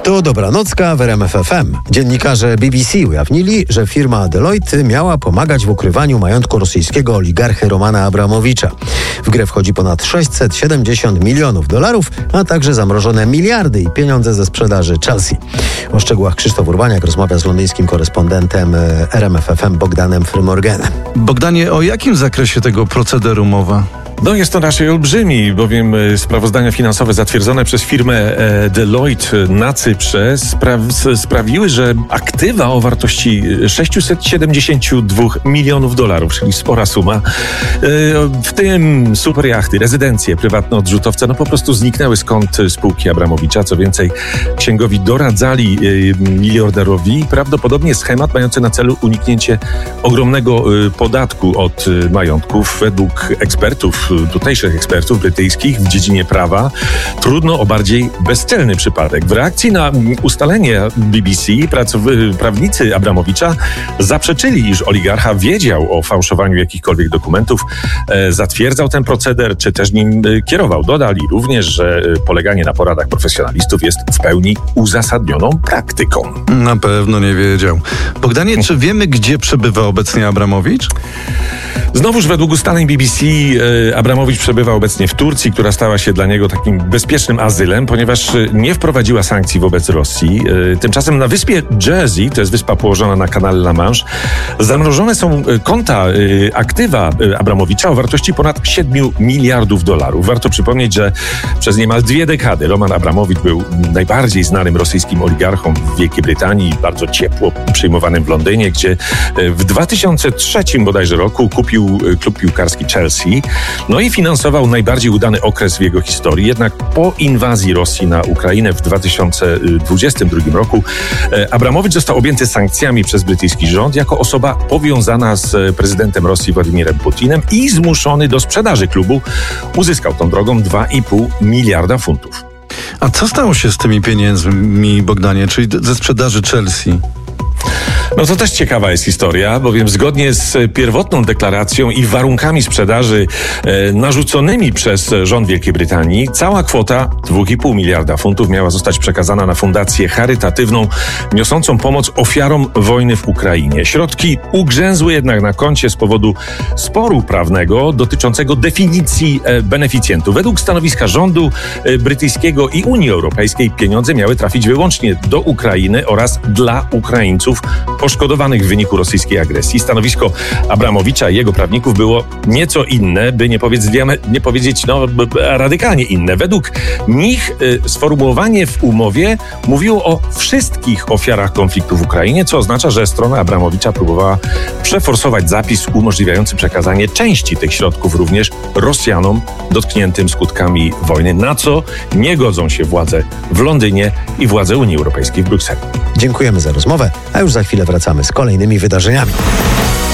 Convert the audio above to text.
To Dobranocka w RMF FM. Dziennikarze BBC ujawnili, że firma Deloitte miała pomagać w ukrywaniu majątku rosyjskiego oligarchy Romana Abramowicza. W grę wchodzi ponad $670 milionów, a także zamrożone miliardy i pieniądze ze sprzedaży Chelsea. O szczegółach Krzysztof Urbaniak rozmawia z londyńskim korespondentem RMF FM Bogdanem Frymorganem. Bogdanie, o jakim zakresie tego procederu mowa? Jest to raczej olbrzymi, bowiem sprawozdania finansowe zatwierdzone przez firmę Deloitte na Cyprze sprawiły, że aktywa o wartości $672 milionów, czyli spora suma, w tym superjachty, rezydencje, prywatne odrzutowce, po prostu zniknęły z kont spółki Abramowicza. Co więcej, księgowi doradzali miliarderowi prawdopodobnie schemat mający na celu uniknięcie ogromnego podatku od majątków. Według tutejszych ekspertów brytyjskich w dziedzinie prawa trudno o bardziej bezczelny przypadek. W reakcji na ustalenie BBC prawnicy Abramowicza zaprzeczyli, iż oligarcha wiedział o fałszowaniu jakichkolwiek dokumentów, zatwierdzał ten proceder, czy też nim kierował. Dodali również, że poleganie na poradach profesjonalistów jest w pełni uzasadnioną praktyką. Na pewno nie wiedział. Bogdanie, czy wiemy, gdzie przebywa obecnie Abramowicz? Znowuż według ustaleń BBC Abramowicz przebywa obecnie w Turcji, która stała się dla niego takim bezpiecznym azylem, ponieważ nie wprowadziła sankcji wobec Rosji. Tymczasem na wyspie Jersey, to jest wyspa położona na kanale La Manche, zamrożone są konta, aktywa Abramowicza o wartości ponad $7 miliardów. Warto przypomnieć, że przez niemal 2 dekady Roman Abramowicz był najbardziej znanym rosyjskim oligarchą w Wielkiej Brytanii, bardzo ciepło przyjmowanym w Londynie, gdzie w 2003 bodajże roku kupił klub piłkarski Chelsea, i finansował najbardziej udany okres w jego historii. Jednak po inwazji Rosji na Ukrainę w 2022 roku Abramowicz został objęty sankcjami przez brytyjski rząd jako osoba powiązana z prezydentem Rosji Władimirem Putinem i zmuszony do sprzedaży klubu. Uzyskał tą drogą $2,5 miliarda. A co stało się z tymi pieniędzmi, Bogdanie, czyli ze sprzedaży Chelsea? To też ciekawa jest historia, bowiem zgodnie z pierwotną deklaracją i warunkami sprzedaży narzuconymi przez rząd Wielkiej Brytanii, cała kwota $2,5 miliarda miała zostać przekazana na fundację charytatywną niosącą pomoc ofiarom wojny w Ukrainie. Środki ugrzęzły jednak na koncie z powodu sporu prawnego dotyczącego definicji beneficjentów. Według stanowiska rządu brytyjskiego i Unii Europejskiej pieniądze miały trafić wyłącznie do Ukrainy oraz dla Ukraińców poszkodowanych w wyniku rosyjskiej agresji. Stanowisko Abramowicza i jego prawników było nieco inne, by nie powiedzieć radykalnie inne. Według nich sformułowanie w umowie mówiło o wszystkich ofiarach konfliktu w Ukrainie, co oznacza, że strona Abramowicza próbowała przeforsować zapis umożliwiający przekazanie części tych środków również Rosjanom dotkniętym skutkami wojny, na co nie godzą się władze w Londynie i władze Unii Europejskiej w Brukseli. Dziękujemy za rozmowę, a już za chwilę wracamy z kolejnymi wydarzeniami.